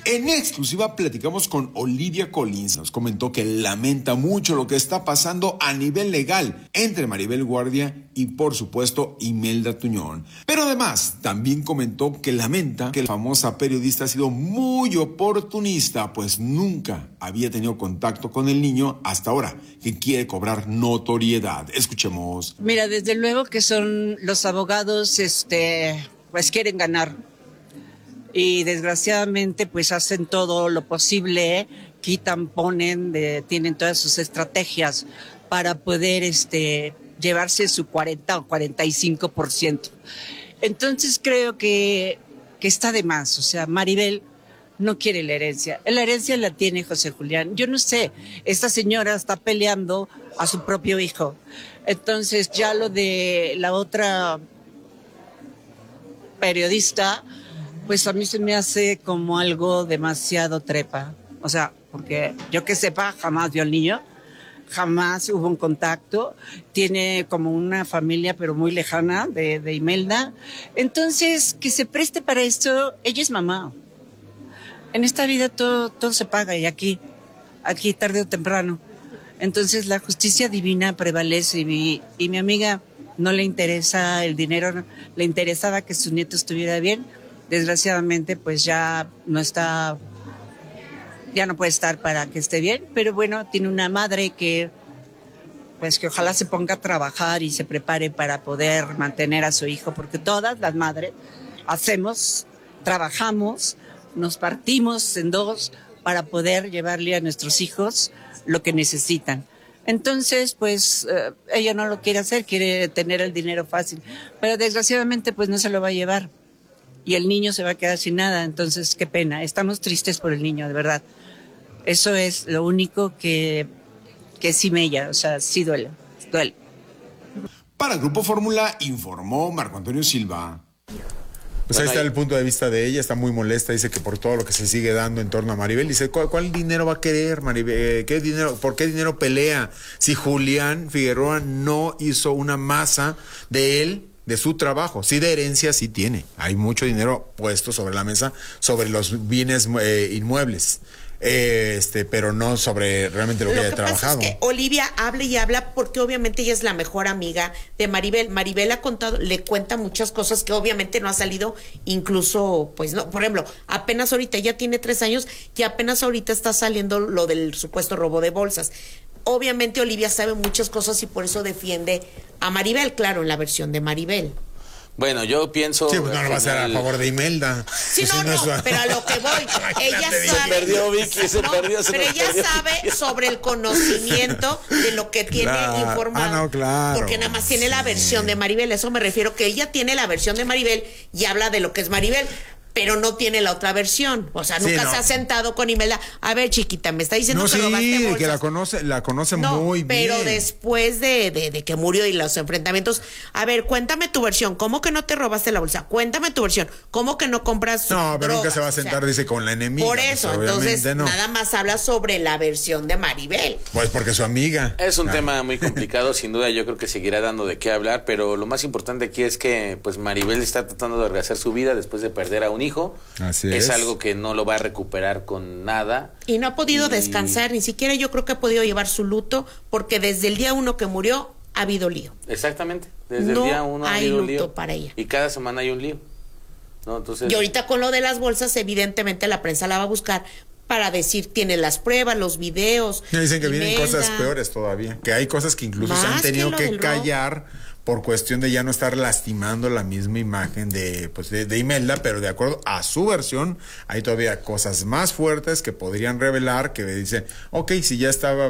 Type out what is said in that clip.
En exclusiva platicamos con Olivia Collins. Nos comentó que lamenta mucho lo que está pasando a nivel legal entre Maribel Guardia y, por supuesto, Imelda Tuñón. Pero además, también comentó que lamenta que la famosa periodista ha sido muy oportunista, pues nunca había tenido contacto con el niño hasta ahora, que quiere cobrar notoriedad. Escuchemos. Mira, desde luego que son los abogados, pues quieren ganar. Y desgraciadamente pues hacen todo lo posible, quitan, ponen, tienen todas sus estrategias para poder llevarse su 40 o 45%. Entonces creo que está de más. O sea, Maribel no quiere la herencia la tiene José Julián. Yo no sé, esta señora está peleando a su propio hijo. Entonces ya lo de la otra periodista, pues a mí se me hace como algo demasiado trepa. O sea, porque yo que sepa, jamás vio al niño, jamás hubo un contacto. Tiene como una familia, pero muy lejana, de Imelda. Entonces, que se preste para esto, ella es mamá. En esta vida todo se paga y aquí tarde o temprano. Entonces, la justicia divina prevalece y mi amiga no le interesa el dinero, le interesaba que su nieto estuviera bien. Desgraciadamente, pues ya no puede estar para que esté bien, pero bueno, tiene una madre que ojalá se ponga a trabajar y se prepare para poder mantener a su hijo, porque todas las madres trabajamos, nos partimos en dos para poder llevarle a nuestros hijos lo que necesitan. Entonces, pues, ella no lo quiere hacer, quiere tener el dinero fácil, pero desgraciadamente, pues no se lo va a llevar. Y el niño se va a quedar sin nada, entonces qué pena. Estamos tristes por el niño, de verdad. Eso es lo único que sí mella, o sea, sí duele. Para el Grupo Fórmula informó Marco Antonio Silva. Pues ahí está el punto de vista de ella, está muy molesta, dice que por todo lo que se sigue dando en torno a Maribel, dice, ¿cuál dinero va a querer Maribel? ¿Qué dinero? ¿Por qué dinero pelea? Si Julián Figueroa no hizo una masa de él, de su trabajo, sí, de herencia sí tiene, hay mucho dinero puesto sobre la mesa, sobre los bienes inmuebles, pero no sobre realmente lo que haya trabajado. Lo que pasa es que Olivia habla y habla porque obviamente ella es la mejor amiga de Maribel. Maribel le cuenta muchas cosas que obviamente no ha salido, incluso, pues no, por ejemplo, apenas ahorita, ella tiene 3 años y apenas ahorita está saliendo lo del supuesto robo de bolsas. Obviamente Olivia sabe muchas cosas y por eso defiende a Maribel, claro, en la versión de Maribel. Bueno, yo pienso... Sí, pues no lo va a hacer a favor de Imelda. Sí, pero a lo que voy, ella sabe... Se perdió Vicky, pero ella sabe sobre el conocimiento de lo que tiene informado. Claro. Porque nada más tiene la versión de Maribel, eso me refiero, que ella tiene la versión de Maribel y habla de lo que es Maribel, pero no tiene la otra versión. O sea, nunca se ha sentado con Imelda. A ver, chiquita, me está diciendo que robaste bolsas. Que la conoce muy bien. Pero después de que murió y los enfrentamientos, a ver, cuéntame tu versión. ¿Cómo que no te robaste la bolsa? Cuéntame tu versión. ¿Cómo que no compras No, pero drogas? nunca se va a sentar, dice, con la enemiga. Por eso, pues, entonces, nada más habla sobre la versión de Maribel. Pues porque es su amiga. Es un tema muy complicado, sin duda. Yo creo que seguirá dando de qué hablar, pero lo más importante aquí es que pues Maribel está tratando de rehacer su vida después de perder a un hijo. Así es algo que no lo va a recuperar con nada. Y no ha podido descansar, ni siquiera yo creo que ha podido llevar su luto, porque desde el día 1 que murió ha habido lío. Exactamente, desde el día 1 ha habido luto lío para ella. Y cada semana hay un lío, ¿no? Entonces... Y ahorita con lo de las bolsas, evidentemente la prensa la va a buscar para decir, tiene las pruebas, los videos. Me dicen que vienen cosas peores todavía, que hay cosas que incluso se han tenido que callar por cuestión de ya no estar lastimando la misma imagen de Imelda, pero de acuerdo a su versión, hay todavía cosas más fuertes que podrían revelar, que dice, ok, si ya estaba